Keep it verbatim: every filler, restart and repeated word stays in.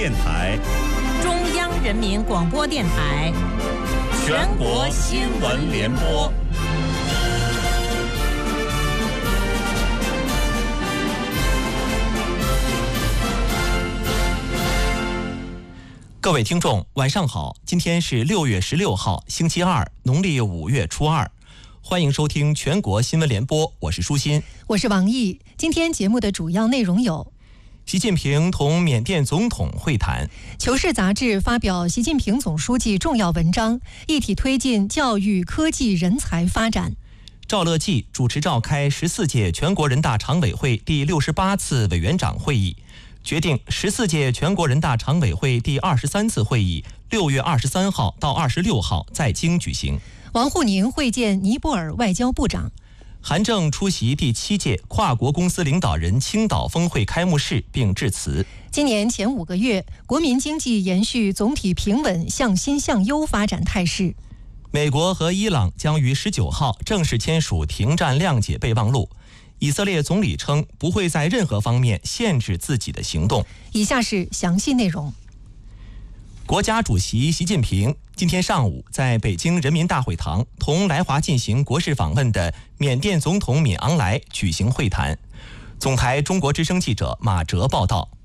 电台、 中央人民广播电台、 全国新闻联播。 各位听众，晚上好！今天是六月十六号，星期二，农历五月初二。欢迎收听全国新闻联播，我是舒心， 我是王毅。今天节目的主要内容有： 习近平同缅甸总统会谈； 求是杂志发表习近平总书记重要文章，一体推进教育、科技、人才发展； 赵乐际主持召开十四届全国人大常委会第六十八次委员长会议，决定十四届全国人大常委会第二十三次会议六月二十三号到二十六号在京举行。 王沪宁会见尼泊尔外交部长。 韩正出席第七届跨国公司领导人青岛峰会开幕式并致辞。 今年前五个月，国民经济延续总体平稳向新向优发展态势。 美国和伊朗将于十九号正式签署停战谅解备忘录。以色列总理称不会在任何方面限制自己的行动。 以下是详细内容。 国家主席习近平今天上午在北京人民大会堂同来华进行国事访问的缅甸总统敏昂莱举行会谈。总台中国之声记者马哲报道。